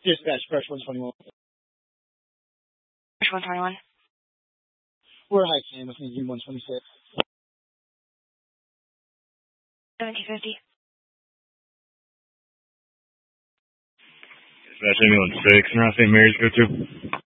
Dispatch, Fresh 121. Fresh 121. We're high Sam with me, 126. 1750. Dispatch ambulance 6, and St. Mary's, go to.